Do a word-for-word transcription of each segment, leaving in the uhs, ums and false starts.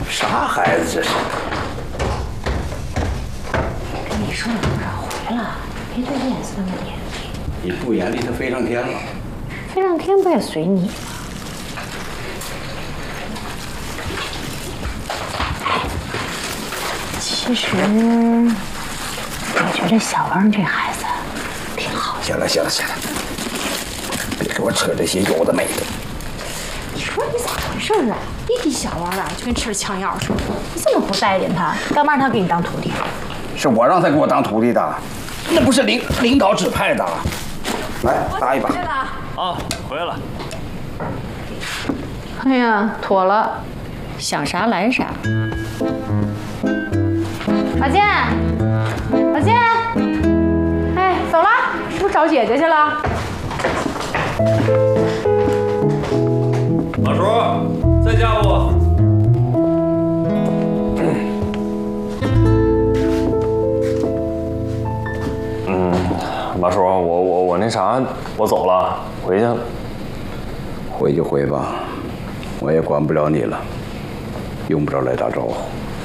啥孩子这是？ 跟你说了多少回了，别对燕子那么严厉。 你不严厉，他飞上天了。 飞上天不也随你？其实，我觉得小王这孩子挺好。 行了行了行了，别给我扯这些有的没的。 你说你咋回事啊？一提小王啊，就跟吃了枪药似的。你怎么不待见他？干嘛让他给你当徒弟？ 是我让他给我当徒弟的，那不是领领导指派的。来，打一把。 啊，回来了。 哎呀，妥了，想啥来啥。老健，老健，哎，走了，是不是找姐姐去了？ 马叔，在家不？嗯，马叔，我我我那啥，我走了，回去了。 回就回吧，我也管不了你了，用不着来打招呼。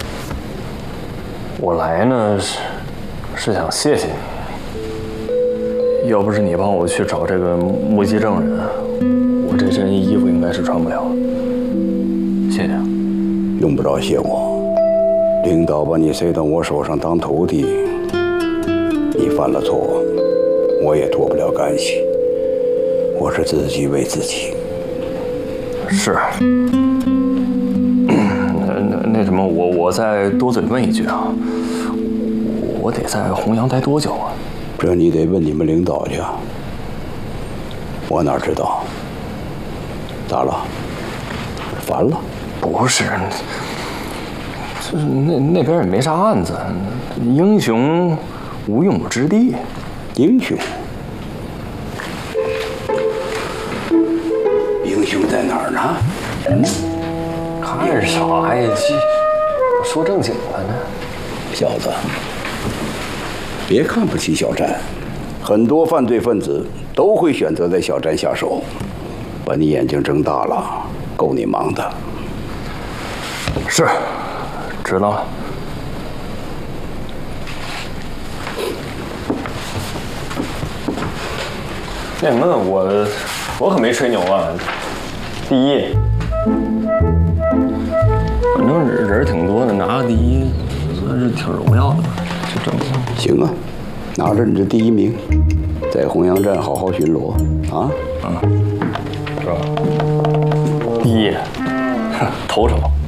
我来呢是是想谢谢你，要不是你帮我去找这个目击证人，我这身衣服应该是穿不了了。谢谢。 用不着谢我，领导把你塞到我手上当徒弟，你犯了错，我也脱不了干系。我是自己为自己。 是。那那什么，我我再多嘴问一句啊，我得在弘扬待多久啊？ 这你得问你们领导去，我哪知道？咋了？烦了？ 不是，就是那那边也没啥案子，英雄无用武之地。 英雄？英雄在哪儿呢？嗯？ 看啥呀？这说正经的呢。 小子，别看不起小站，很多犯罪分子都会选择在小站下手。把你眼睛睁大了，够你忙的。 是，知道了。那什么，我我可没吹牛啊。第一，反正人挺多的，拿个第一算是挺荣耀的吧，就这么着。 行啊，拿着你这第一名，在弘扬站好好巡逻啊。 嗯，是吧？第一，头朝。